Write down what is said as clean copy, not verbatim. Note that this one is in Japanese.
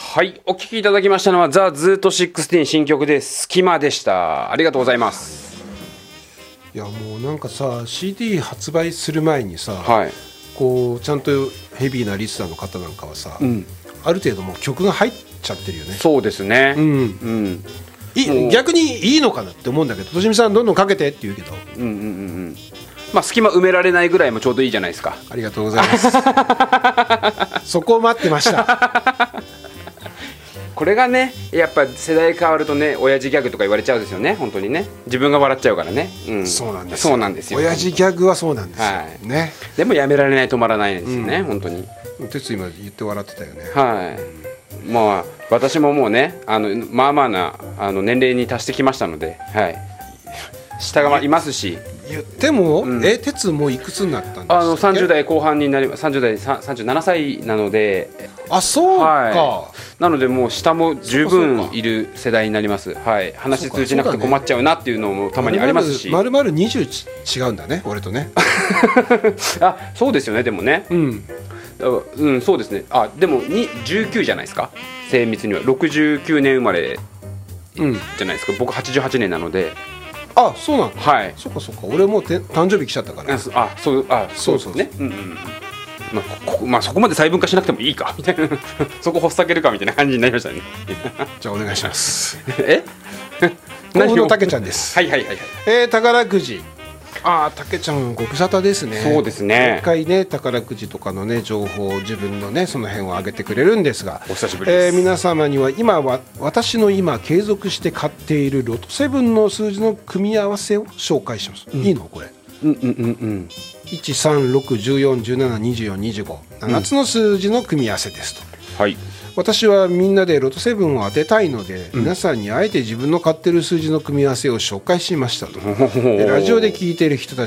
はい、お聴きいただきましたのはザ・ズート16新曲で隙間でした。ありがとうございます。 いやもうなんかさ CD 発売する前にさ、 はい、 こうちゃんとヘビーなリスナーの方なんかはさ、ある程度もう曲が入っちゃってるよね。 そうですね、 逆にいいのかなって思うんだけど、としみさんどんどんかけてって言うけど、 まあ、隙間埋められないぐらいもちょうどいいじゃないですか。 ありがとうございますそこを待ってましたこれがねやっぱ世代変わるとね親父ギャグとか言われちゃうんですよね。本当にね自分が笑っちゃうからね、 そうなんですよ。 そうなんですよ。 親父ギャグはそうなんですよ、ね。 でもやめられない止まらないですよね、本当に。 哲今言って笑ってたよね。 まあ私ももうねまあまあな年齢に達してきましたので、下がいますし。 言っても、哲もういくつになったんですか。 30代後半になります。30代37歳なので。 あ、そうか、 なのでもう下も十分いる世代になります。話通じなくて困っちゃうなっていうのもたまにありますし。 丸々20違うんだね俺とねあ、そうですよね。でもね、そうですね。でも19じゃないですか。精密には69年生まれじゃないですか。僕88年なので。 あ、そうなの。そっか俺もう誕生日来ちゃったから。 そうですね。まあそこまで細分化しなくてもいいかみたいなそこほっさけるかみたいな感じになりましたねじゃあお願いします何のたけちゃんです。宝くじ。たけちゃんご無沙汰ですね。 そうですね。 一回ね宝くじとかのね情報を自分のねその辺を上げてくれるんですが、 お久しぶりです。 皆様には私の今継続して買っているロト7の数字の組み合わせを紹介します。いいのこれ。13614172425 つの数字の組み合わせですと。私はみんなでロト7を当てたいので、皆さんにあえて自分の買ってる数字の組み合わせを紹介しましたと。ラジオで聞いている人た